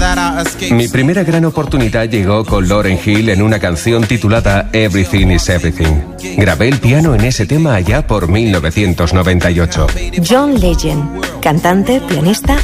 Mi primera gran oportunidad llegó con Lauryn Hill en una canción titulada Everything is Everything. Grabé el piano en ese tema allá por 1998. John Legend, cantante, pianista